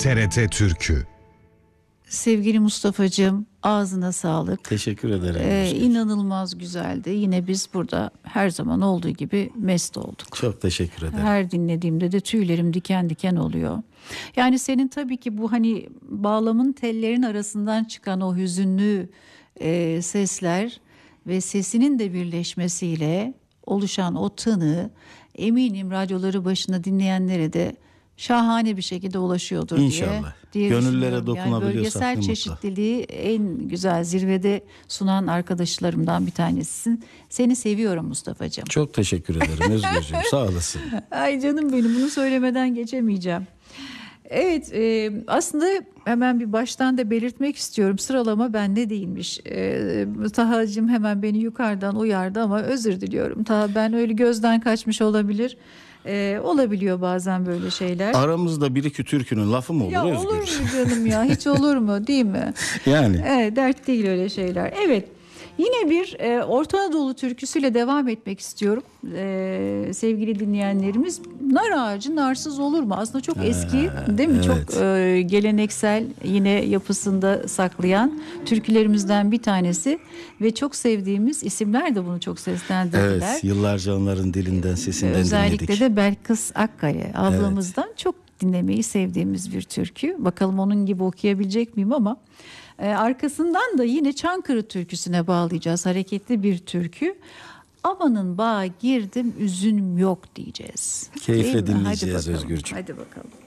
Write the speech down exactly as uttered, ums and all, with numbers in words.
T R T Türkü. Sevgili Mustafa'cığım, ağzına sağlık. Teşekkür ederim. Ee, inanılmaz güzeldi. Yine biz burada her zaman olduğu gibi mest olduk. Çok teşekkür ederim. Her dinlediğimde de tüylerim diken diken oluyor. Yani senin tabii ki bu hani bağlamın tellerin arasından çıkan o hüzünlü e, sesler ve sesinin de birleşmesiyle oluşan o tını eminim radyoları başına dinleyenlere de şahane bir şekilde ulaşıyordur İnşallah. diye, diye Gönüllere dokunabiliyorsak yani bölgesel ne mutlu. çeşitliliği en güzel zirvede sunan arkadaşlarımdan bir tanesisin. Seni seviyorum Mustafa'cığım. Çok teşekkür ederim Özgürcüğüm. Sağ olasın. Ay canım benim, bunu söylemeden geçemeyeceğim. Evet, e, aslında hemen bir baştan da belirtmek istiyorum. Sıralama bende değilmiş. E, Taha'cığım hemen beni yukarıdan uyardı ama özür diliyorum. Taha, ben öyle gözden kaçmış olabilir. E, olabiliyor bazen böyle şeyler. Aramızda bir iki türkünün lafı mı olur Ya Özgür? olur mu canım ya, hiç olur mu, değil mi? Yani. Evet, dert değil öyle şeyler. Evet, yine bir e, Orta Anadolu türküsüyle devam etmek istiyorum. E, sevgili dinleyenlerimiz, nar ağacı narsız olur mu? Aslında çok eski, değil mi? evet. Çok e, geleneksel, yine yapısında saklayan türkülerimizden bir tanesi ve çok sevdiğimiz isimler de bunu çok seslendirdiler. Evet, yıllarca onların dilinden, sesinden Özellikle dinledik. de Belkıs Akkaya ablamızdan çok dinlemeyi sevdiğimiz bir türkü. Bakalım onun gibi okuyabilecek miyim ama e, arkasından da yine Çankırı türküsüne bağlayacağız. Hareketli bir türkü. Amanın bağa girdim üzüm yok diyeceğiz. Keyifle Değil mi? dinleyeceğiz Hadi bakalım, Özgürcüğüm. hadi bakalım.